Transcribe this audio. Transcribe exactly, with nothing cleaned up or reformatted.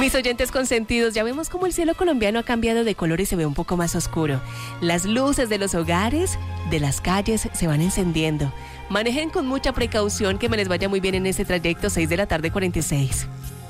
Mis oyentes consentidos, ya vemos cómo el cielo colombiano ha cambiado de color y se ve un poco más oscuro. Las luces de los hogares, de las calles, se van encendiendo. Manejen con mucha precaución, que me les vaya muy bien en este trayecto. Seis de la tarde, cuarenta y seis.